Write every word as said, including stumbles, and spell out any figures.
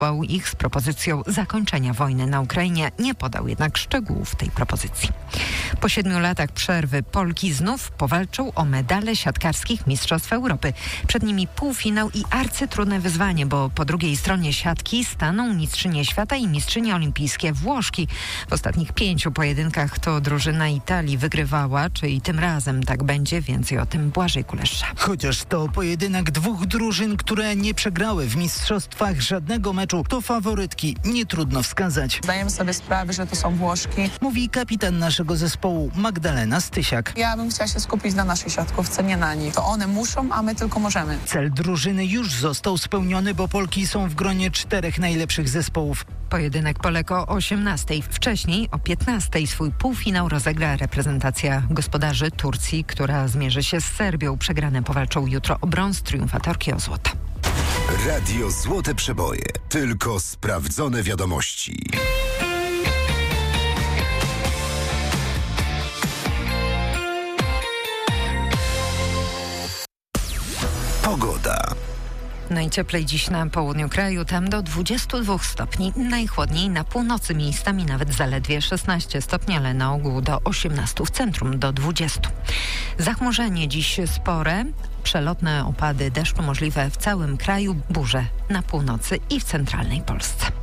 ich z propozycją zakończenia wojny na Ukrainie. Nie podał jednak szczegółów tej propozycji. Po siedmiu latach przerwy Polki znów powalczą o medale siatkarskich Mistrzostw Europy. Przed nimi półfinał i arcytrudne wyzwanie, bo po drugiej stronie siatki staną mistrzynie świata i mistrzynie olimpijskie Włoszki. W ostatnich pięciu pojedynkach to drużyna Italii wygrywała. Czy i tym razem tak będzie? Więcej o tym Błażej Kulesza. Chociaż to pojedynek dwóch drużyn, które nie przegrały w mistrzostwach żadnego meczu, to faworytki nie trudno wskazać. Zdajemy sobie sprawę, że to są Włoszki. Mówi kapitan naszego zespołu Magdalena Stysiak. Ja bym chciała się skupić na naszej siatkówce, nie na nich. To one muszą, a my tylko możemy. Cel drużyny już został spełniony, bo Polki są w gronie czterech najlepszych zespołów. Pojedynek Polek o osiemnastej. Wcześniej o piętnastej swój półfinał rozegra reprezentacja gospodarzy Turcji, która zmierzy się z Serbią. Przegrane powalczą jutro o brąz, triumfatorki o złoto. Radio Złote Przeboje. Tylko sprawdzone wiadomości. Pogoda. Najcieplej dziś na południu kraju, tam do dwudziestu dwóch stopni. Najchłodniej na północy, miejscami nawet zaledwie szesnaście stopni, ale na ogół do osiemnastu, w centrum do dwudziestu. Zachmurzenie dziś spore, przelotne opady deszczu możliwe w całym kraju, burze na północy i w centralnej Polsce.